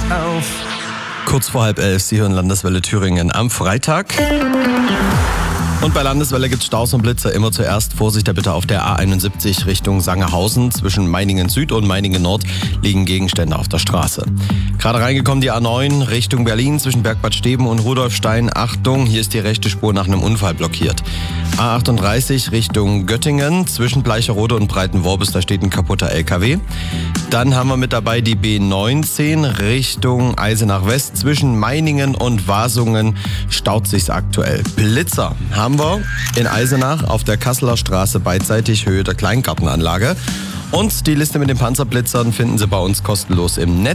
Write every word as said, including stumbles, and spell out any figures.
auf. Kurz vor halb elf, Sie hören Landeswelle Thüringen am Freitag. Und bei Landeswelle gibt es Staus und Blitzer. Immer zuerst Vorsicht bitte auf der A einundsiebzig Richtung Sangerhausen. Zwischen Meiningen Süd und Meiningen Nord liegen Gegenstände auf der Straße. Gerade reingekommen die A neun Richtung Berlin zwischen Bergbad Steben und Rudolfstein. Achtung, hier ist die rechte Spur nach einem Unfall blockiert. A achtunddreißig Richtung Göttingen zwischen Bleicherode und Breitenworbis, da steht ein kaputter L K W. Dann haben wir mit dabei die B neunzehn Richtung Eisenach West. Zwischen Meiningen und Wasungen staut sich's aktuell. Blitzer haben wir in Eisenach auf der Kasseler Straße beidseitig Höhe der Kleingartenanlage. Und die Liste mit den Panzerblitzern finden Sie bei uns kostenlos im Netz.